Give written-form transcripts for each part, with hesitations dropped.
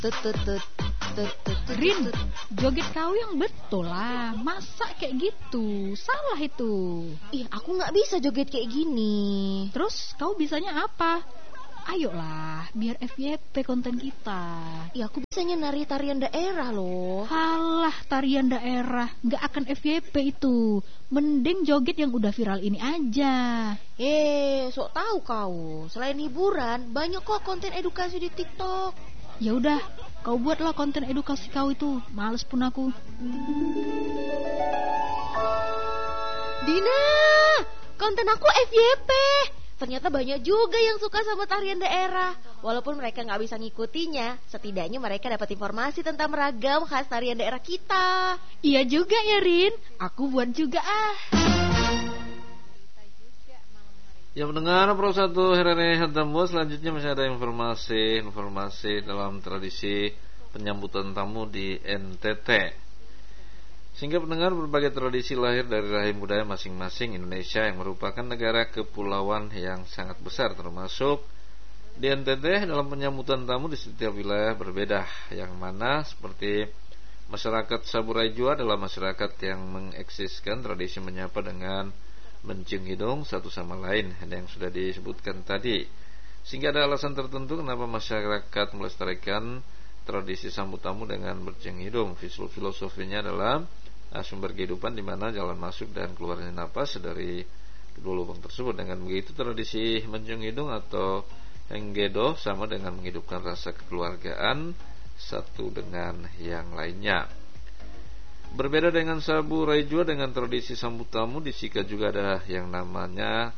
Tut tut tut tut tut tut. Rin, joget kau yang betul lah. Masa kayak gitu? Salah itu. Ih, aku nggak bisa joget kayak gini. Terus kau bisanya apa? Ayolah, biar FYP konten kita. Ih, aku bisanya nari tarian daerah loh. Halah, tarian daerah nggak akan FYP itu. Mending joget yang udah viral ini aja. Sok tahu kau. Selain hiburan, banyak kok konten edukasi di TikTok. Ya udah, kau buatlah konten edukasi kau itu. Males pun aku. Dina, konten aku FYP. Ternyata banyak juga yang suka sama tarian daerah. Walaupun mereka nggak bisa ngikutinya, setidaknya mereka dapat informasi tentang ragam khas tarian daerah kita. Iya juga ya, Rin. Aku buat juga ah. Ya mendengar Pro 1 Herene Hatambo, selanjutnya masih ada informasi dalam tradisi penyambutan tamu di NTT. Sehingga pendengar, berbagai tradisi lahir dari rahim budaya masing-masing Indonesia yang merupakan negara kepulauan yang sangat besar, termasuk di NTT. Dalam penyambutan tamu di setiap wilayah berbeda, yang mana seperti masyarakat Saburai Jua adalah masyarakat yang mengeksiskan tradisi menyapa dengan mencium hidung satu sama lain yang sudah disebutkan tadi, sehingga ada alasan tertentu kenapa masyarakat melestarikan tradisi sambut tamu dengan bercium hidung. Filosofinya adalah sumber kehidupan di mana jalan masuk dan keluarnya napas dari kedua lubang tersebut. Dengan begitu, tradisi mencium hidung atau enggedo sama dengan menghidupkan rasa kekeluargaan satu dengan yang lainnya. Berbeda dengan Saburai Jua, dengan tradisi sambut tamu di Sika juga ada yang namanya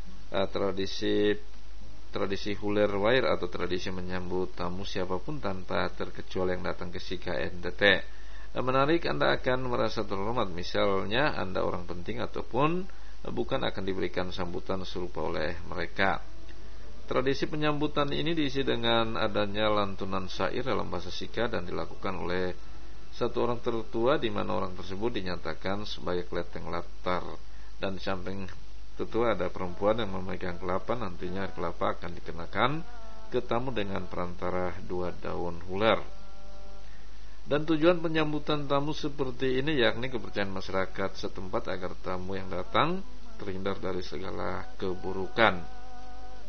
tradisi Huler Wair atau tradisi menyambut tamu siapapun tanpa terkecuali yang datang ke Sika NTT. Menarik, Anda akan merasa terhormat. Misalnya Anda orang penting ataupun bukan, akan diberikan sambutan serupa oleh mereka. Tradisi penyambutan ini diisi dengan adanya lantunan syair dalam bahasa Sika dan dilakukan oleh satu orang tertua, di mana orang tersebut dinyatakan sebagai keleteng latar, dan di samping tetua ada perempuan yang memegang kelapa. Nantinya kelapa akan dikenakan ke tamu dengan perantara dua daun huler. Dan tujuan penyambutan tamu seperti ini yakni kepercayaan masyarakat setempat agar tamu yang datang terhindar dari segala keburukan.